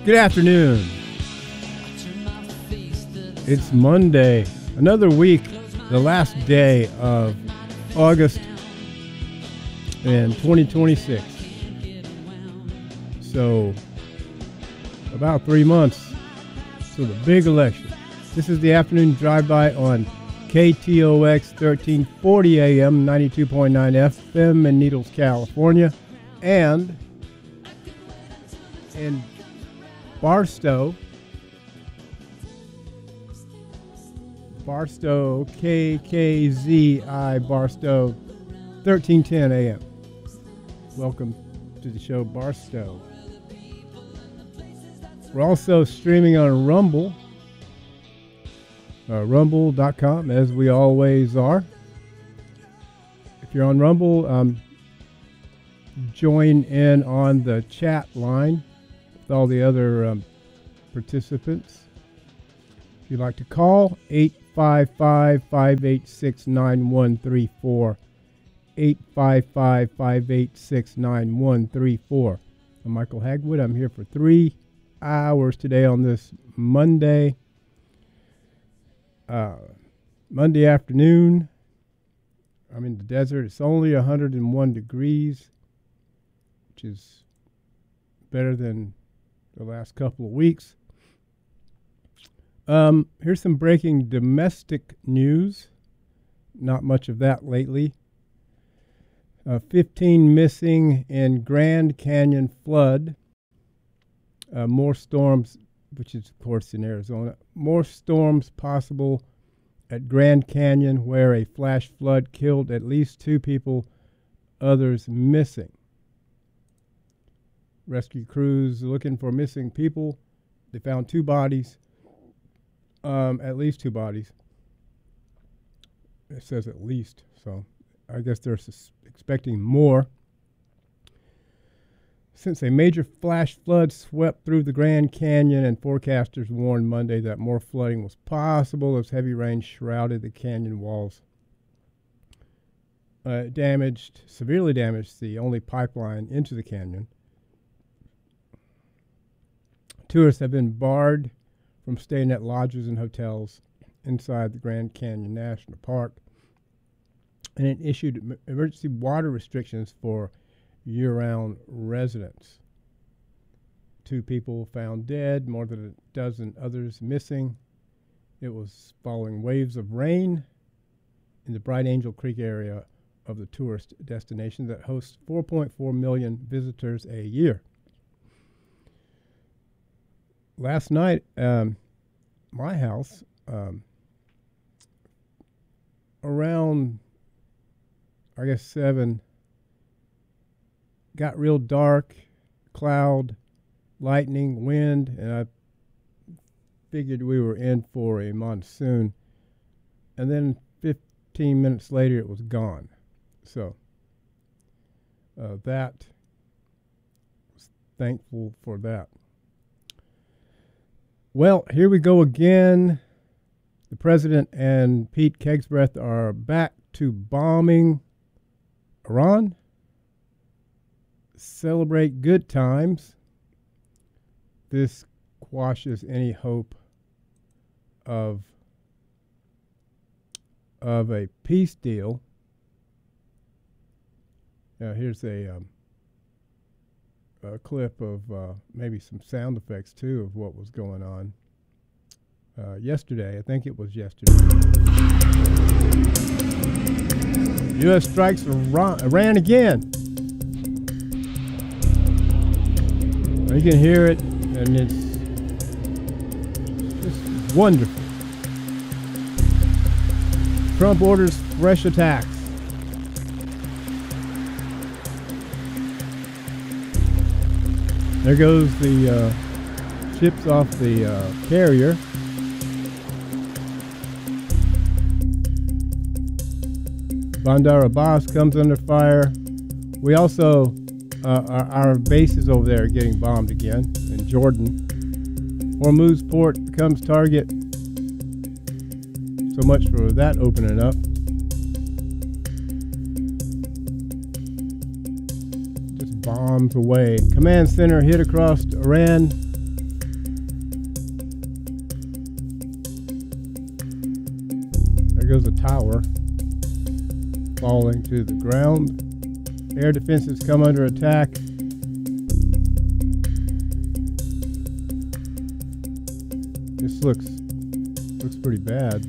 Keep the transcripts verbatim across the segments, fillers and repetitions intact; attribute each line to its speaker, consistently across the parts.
Speaker 1: Good afternoon. It's Monday, another week, the last day of August in twenty twenty-six. So, about three months to the big election. This is the afternoon drive-by on K T O X thirteen forty A M, ninety-two point nine F M in Needles, California, and in Barstow, Barstow, K K Z I, Barstow, thirteen ten A M. Welcome to the show, Barstow. We're also streaming on Rumble, uh, rumble dot com, as we always are. If you're on Rumble, um, join in on the chat line with all the other um, participants. If you'd like to call, eight five five, five eight six, nine one three four, eight five five, five eight six, nine one three four. I'm Michael Hagwood. I'm here for three hours today on this Monday, uh, Monday afternoon. I'm in the desert. It's only one hundred one degrees, which is better than the last couple of weeks. Um, here's some breaking domestic news. Not much of that lately. Uh, fifteen missing in Grand Canyon flood. Uh, more storms, which is, of course, in Arizona. More storms possible at Grand Canyon, where a flash flood killed at least two people, others missing. Rescue crews looking for missing people. They found two bodies, um, at least two bodies. It says at least, so I guess they're sus- expecting more. Since a major flash flood swept through the Grand Canyon, and forecasters warned Monday that more flooding was possible as heavy rain shrouded the canyon walls. Uh, damaged, severely damaged the only pipeline into the canyon. Tourists have been barred from staying at lodges and hotels inside the Grand Canyon National Park, and it issued em- emergency water restrictions for year-round residents. Two people found dead, more than a dozen others missing. It was following waves of rain in the Bright Angel Creek area of the tourist destination that hosts four point four million visitors a year. Last night, um, my house, um, around, I guess, seven, got real dark, cloud, lightning, wind, and I figured we were in for a monsoon. And then fifteen minutes later, it was gone. So uh, that, was thankful for that. Well, here we go again. The president and Pete Kegsbreth are back to bombing Iran. Celebrate good times. This quashes any hope of, of a peace deal. Uh, here's a, um, a clip of uh, maybe some sound effects, too, of what was going on uh, yesterday. I think it was yesterday. U S strikes Iran, Iran again. You can hear it, and it's just wonderful. Trump orders fresh attacks. There goes the uh, ships off the uh, carrier. Bandar Abbas comes under fire. We also, uh, our, our bases over there are getting bombed again in Jordan. Hormuz port becomes target. So much for that opening up. Just bombs away. Command center hit across Iran. goes a tower falling to the ground. Air defenses come under attack. This looks looks pretty bad.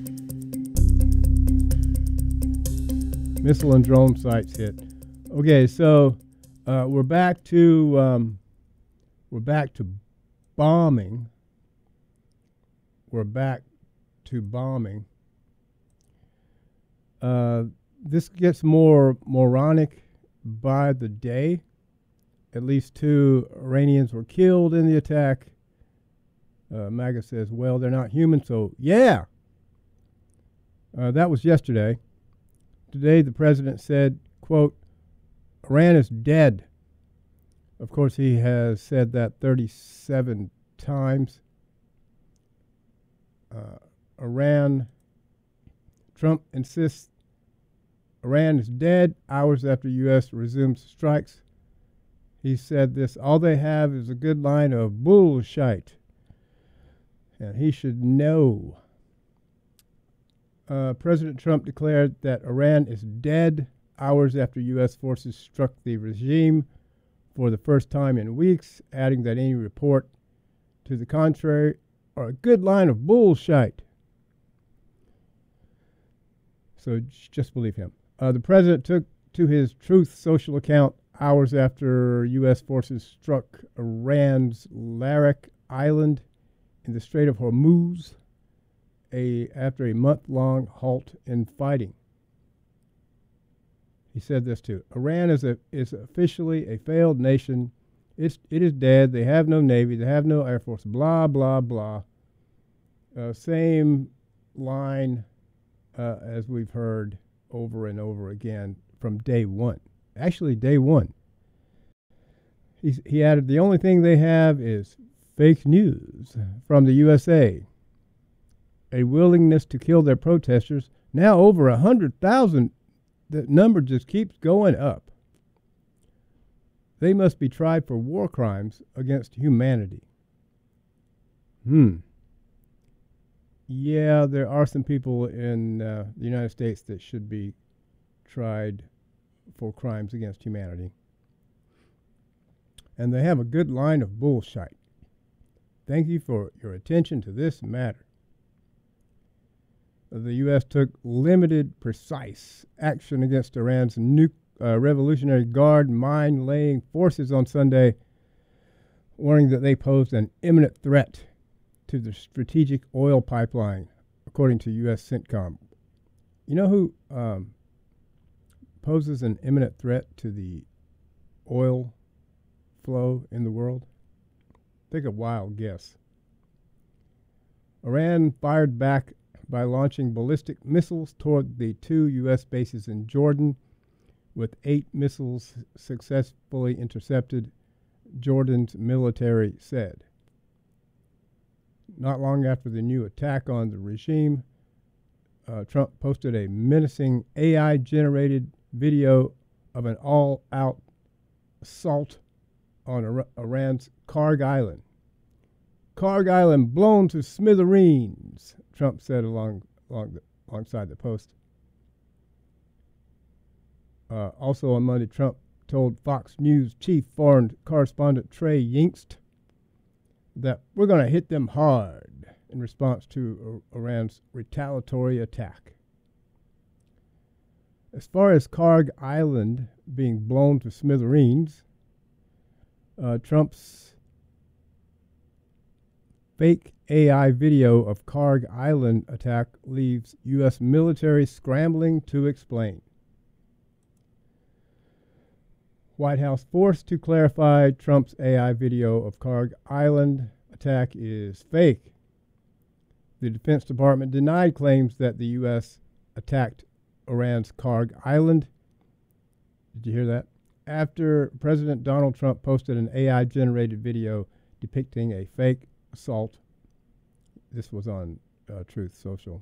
Speaker 1: Missile and drone sites hit. Okay, so uh, we're back to um, we're back to bombing. We're back to bombing. Uh, this gets more moronic by the day. At least two Iranians were killed in the attack. Uh, MAGA says, well, they're not human, so yeah. Uh, that was yesterday. Today, the president said, quote, Iran is dead. Of course, he has said that thirty-seven times. Uh, Iran, Trump insists Iran is dead hours after U S resumes strikes. He said this, all they have is a good line of bullshit. And he should know. Uh, President Trump declared that Iran is dead hours after U S forces struck the regime for the first time in weeks, adding that any report to the contrary are a good line of bullshit. So just believe him. Uh, the president took to his Truth Social account hours after U S forces struck Iran's Larak Island in the Strait of Hormuz a, after a month-long halt in fighting. He said this too. Iran is, a, is officially a failed nation. It's, it is dead. They have no navy. They have no air force. Blah, blah, blah. Uh, same line uh, as we've heard over and over again from day one. Actually, day one. He's, he added, the only thing they have is fake news from the U S A. A willingness to kill their protesters. Now over one hundred thousand. The number just keeps going up. They must be tried for war crimes against humanity. Hmm. Yeah, there are some people in uh, the United States that should be tried for crimes against humanity. And they have a good line of bullshit. Thank you for your attention to this matter. The U S took limited, precise action against Iran's nu- uh, Revolutionary Guard mine-laying forces on Sunday, warning that they posed an imminent threat to the strategic oil pipeline, according to U S CENTCOM. You know who um, poses an imminent threat to the oil flow in the world? Take a wild guess. Iran fired back by launching ballistic missiles toward the two U S bases in Jordan, with eight missiles successfully intercepted, Jordan's military said. Not long after the new attack on the regime, uh, Trump posted a menacing A I-generated video of an all-out assault on Ar- Iran's Karg Island. Karg Island blown to smithereens, Trump said along, along the, alongside the post. Uh, also on Monday, Trump told Fox News chief foreign correspondent Trey Yingst that we're going to hit them hard in response to uh, Iran's retaliatory attack. As far as Karg Island being blown to smithereens, uh, Trump's fake A I video of Karg Island attack leaves U S military scrambling to explain. White House forced to clarify Trump's A I video of Karg Island attack is fake. The Defense Department denied claims that the U S attacked Iran's Karg Island. Did you hear that? After President Donald Trump posted an A I-generated video depicting a fake assault. This was on uh, Truth Social.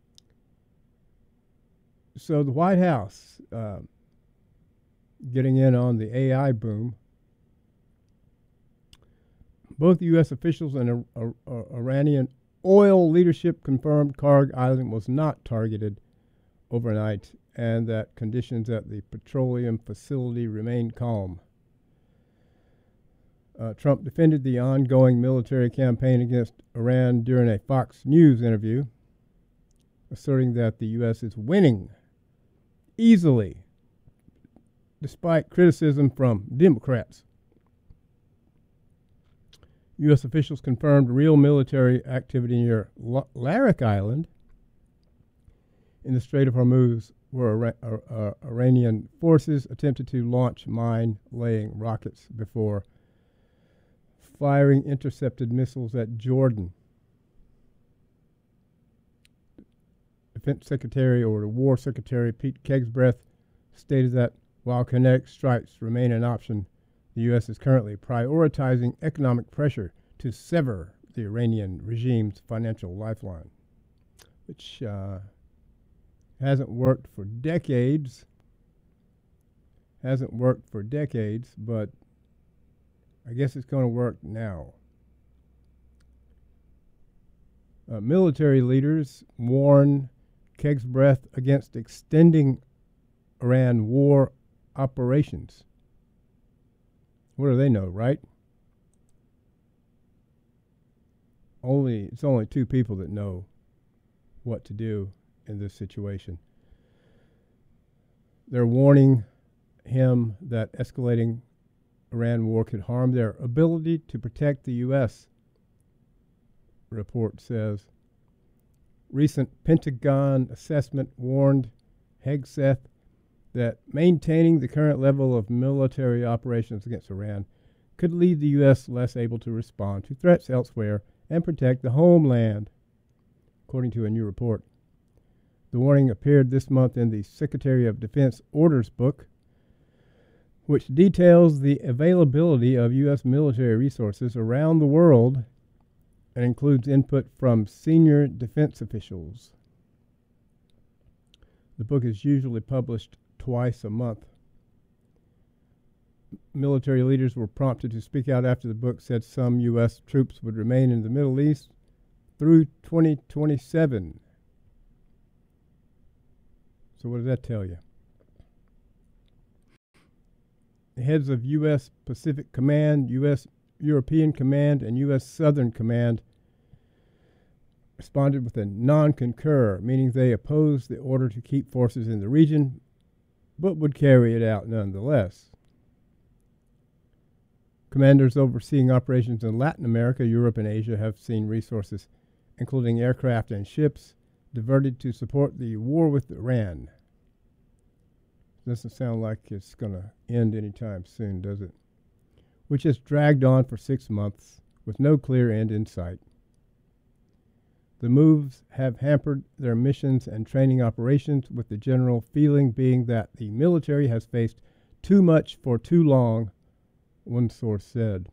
Speaker 1: So the White House uh, getting in on the A I boom. Both U S officials and uh, uh, Iranian oil leadership confirmed Karg Island was not targeted overnight and that conditions at the petroleum facility remain calm. Uh, Trump defended the ongoing military campaign against Iran during a Fox News interview, asserting that the U S is winning easily, despite criticism from Democrats. U S officials confirmed real military activity near L- Larak Island in the Strait of Hormuz, where Ira- uh, uh, Iranian forces attempted to launch mine-laying rockets before firing intercepted missiles at Jordan. Defense Secretary or the War Secretary Pete Kegsbreth stated that while kinetic strikes remain an option, the U S is currently prioritizing economic pressure to sever the Iranian regime's financial lifeline, which uh, hasn't worked for decades. Hasn't worked for decades, but I guess it's going to work now. Uh, military leaders warn Kegsbreth against extending Iran war operations. What do they know, right? Only it's only two people that know what to do in this situation. They're warning him that escalating Iran war could harm their ability to protect the U S. Report says recent Pentagon assessment warned Hegseth that maintaining the current level of military operations against Iran could leave the U S less able to respond to threats elsewhere and protect the homeland, according to a new report. The warning appeared this month in the Secretary of Defense Orders Book, which details the availability of U S military resources around the world and includes input from senior defense officials. The book is usually published twice a month. Military leaders were prompted to speak out after the book said some U S troops would remain in the Middle East through twenty twenty-seven. So what does that tell you? The heads of U S Pacific Command, U S European Command, and U S Southern Command responded with a non-concur, meaning they opposed the order to keep forces in the region, but would carry it out nonetheless. Commanders overseeing operations in Latin America, Europe, and Asia have seen resources, including aircraft and ships, diverted to support the war with Iran. Doesn't sound like it's going to end anytime soon, does it? Which has dragged on for six months with no clear end in sight. The moves have hampered their missions and training operations, with the general feeling being that the military has faced too much for too long, one source said.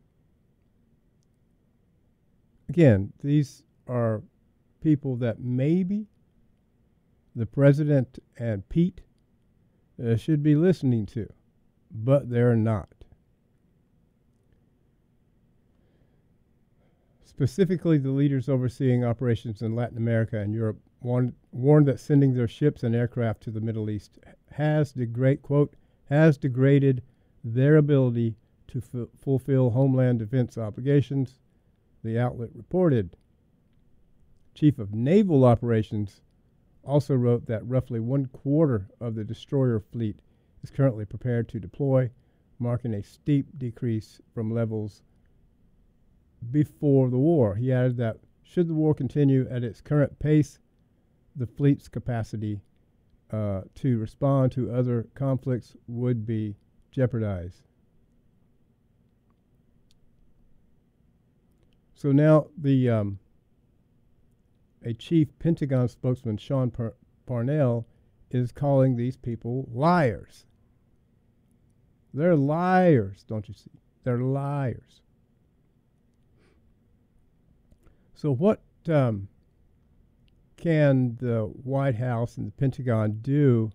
Speaker 1: Again, these are people that maybe the president and Pete uh, should be listening to, but they're not. Specifically, the leaders overseeing operations in Latin America and Europe warned, warned that sending their ships and aircraft to the Middle East has degrade, quote, has degraded their ability to f- fulfill homeland defense obligations, the outlet reported. Chief of Naval Operations also wrote that roughly one quarter of the destroyer fleet is currently prepared to deploy, marking a steep decrease from levels before the war. He added that should the war continue at its current pace, the fleet's capacity uh, to respond to other conflicts would be jeopardized. So now the um, a chief Pentagon spokesman, Sean Par- Parnell, is calling these people liars. They're liars, don't you see? They're liars. So what um, can the White House and the Pentagon do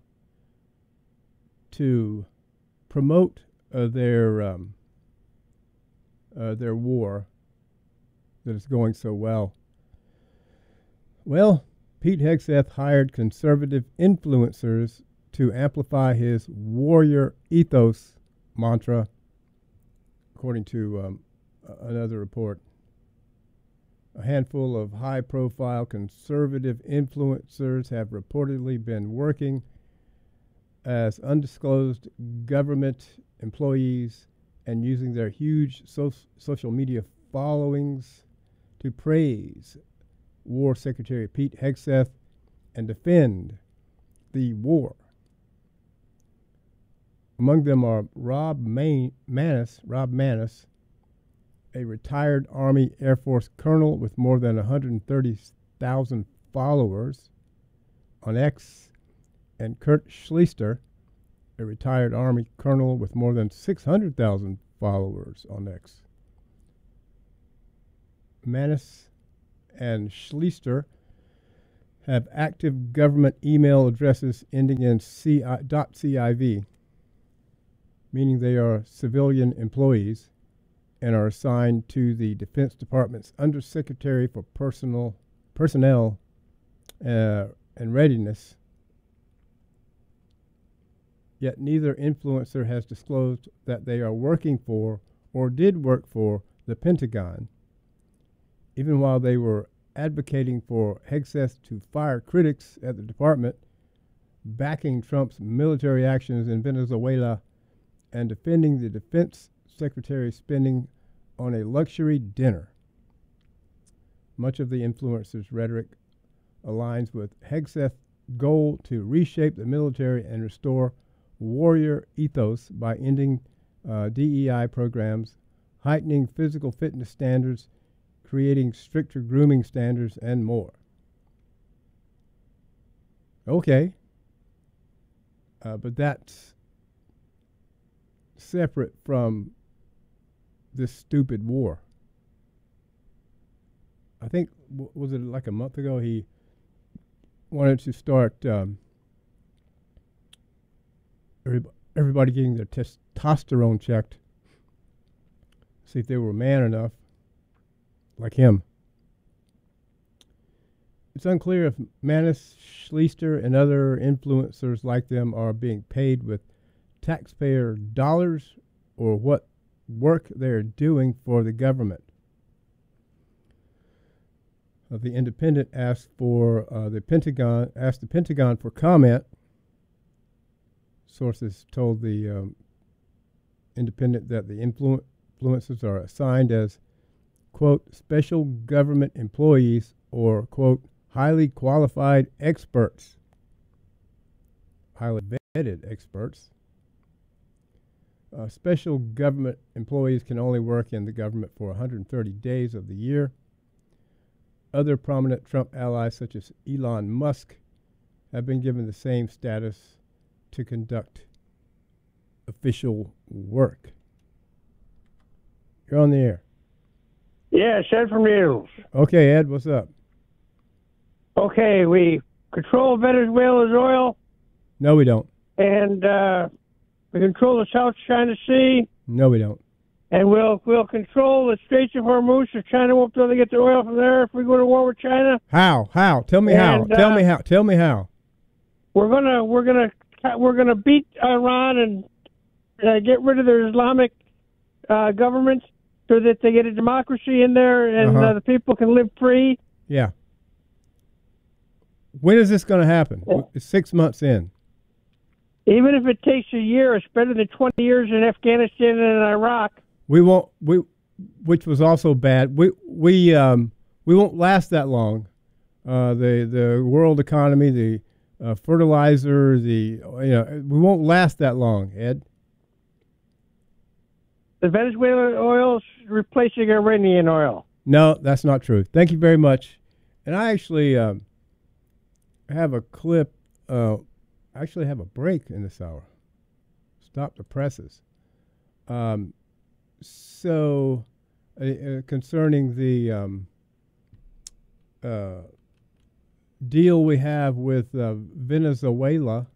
Speaker 1: to promote uh, their um, uh, their war that is going so well? Well, Pete Hegseth hired conservative influencers to amplify his warrior ethos mantra, according to um, another report. A handful of high-profile conservative influencers have reportedly been working as undisclosed government employees and using their huge so- social media followings to praise War Secretary Pete Hegseth and defend the war. Among them are Rob Main- Maness, Rob Maness, a retired Army Air Force colonel with more than one hundred thirty thousand followers on X, and Kurt Schlichter, a retired Army colonel with more than six hundred thousand followers on X. Maness and Schlichter have active government email addresses ending in .civ, meaning they are civilian employees and are assigned to the Defense Department's Undersecretary for Personal Personnel uh, and Readiness. Yet neither influencer has disclosed that they are working for or did work for the Pentagon, even while they were advocating for Hegseth to fire critics at the department, backing Trump's military actions in Venezuela, and defending the defense secretary's spending on a luxury dinner. Much of the influencer's rhetoric aligns with Hegseth's goal to reshape the military and restore warrior ethos by ending uh, D E I programs, heightening physical fitness standards, creating stricter grooming standards, and more. Okay. Uh, but that's separate from this stupid war. I think, w- was it like a month ago, he wanted to start um, everybody, everybody getting their testosterone checked, see if they were man enough, like him. It's unclear if Maness, Schlichter, and other influencers like them are being paid with taxpayer dollars or what work they're doing for the government. Uh, the Independent asked for uh, the Pentagon asked the Pentagon for comment. Sources told the um, Independent that the influ- influencers are assigned as, quote, special government employees or, quote, highly qualified experts, highly vetted experts. Uh, special government employees can only work in the government for one hundred thirty days of the year. Other prominent Trump allies, such as Elon Musk, have been given the same status to conduct official work. You're on the air.
Speaker 2: Yeah, Ed from Needles.
Speaker 1: Okay, Ed, what's up?
Speaker 2: Okay, we control Venezuela's oil,
Speaker 1: No, we don't.
Speaker 2: and uh, we control the South China Sea,
Speaker 1: No, we don't.
Speaker 2: and we'll we'll control the Straits of Hormuz, so China won't be able to get the oil from there if we go to war with China.
Speaker 1: How? How? Tell me
Speaker 2: And,
Speaker 1: how. Tell
Speaker 2: uh,
Speaker 1: me how. Tell me how.
Speaker 2: We're gonna we're gonna we're gonna beat Iran and uh, get rid of their Islamic uh, government so that they get a democracy in there and
Speaker 1: Uh-huh.
Speaker 2: uh, the people can live free.
Speaker 1: Yeah. When is this going to happen?
Speaker 2: Yeah.
Speaker 1: It's six months in.
Speaker 2: Even if it takes a year, it's better than twenty years in Afghanistan and Iraq.
Speaker 1: We won't. We, which was also bad. We we um we won't last that long. Uh, the the world economy, the uh, fertilizer, the you know, we won't last that long, Ed.
Speaker 2: The Venezuelan oil is replacing Iranian oil.
Speaker 1: No, that's not true. Thank you very much. And I actually um, have a clip. Uh, I actually have a break in this hour. Stop the presses. Um, so, uh, uh, concerning the um, uh, deal we have with uh, Venezuela,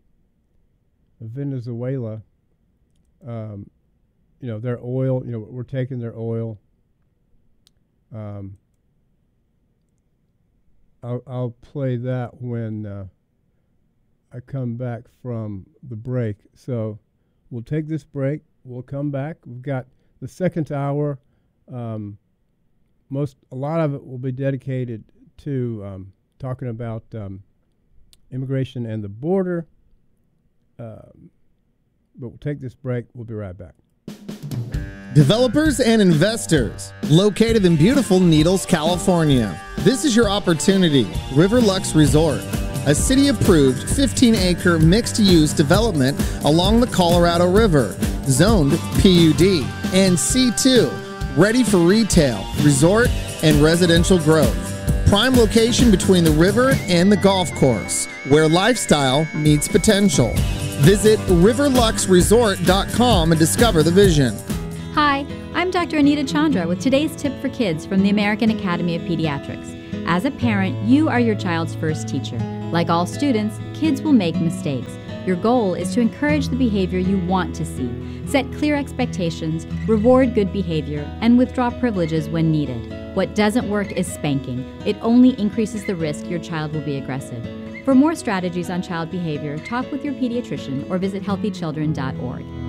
Speaker 1: Venezuela, um, you know, their oil, you know, we're taking their oil. Um, I'll, I'll play that when uh, I come back from the break. So we'll take this break. We'll come back. We've got the second hour. Um, most a lot of it will be dedicated to um, talking about um, immigration and the border. Um, but we'll take this break. We'll be right back.
Speaker 3: Developers and investors, located in beautiful Needles, California. This is your opportunity. Riverlux Resort, a city-approved fifteen acre mixed-use development along the Colorado River, zoned P U D and C two, ready for retail, resort, and residential growth. Prime location between the river and the golf course, where lifestyle meets potential. Visit riverlux resort dot com and discover the vision.
Speaker 4: Hi, I'm Doctor Anita Chandra with today's tip for kids from the American Academy of Pediatrics. As a parent, you are your child's first teacher. Like all students, kids will make mistakes. Your goal is to encourage the behavior you want to see, set clear expectations, reward good behavior, and withdraw privileges when needed. What doesn't work is spanking. It only increases the risk your child will be aggressive. For more strategies on child behavior, talk with your pediatrician or visit healthy children dot org.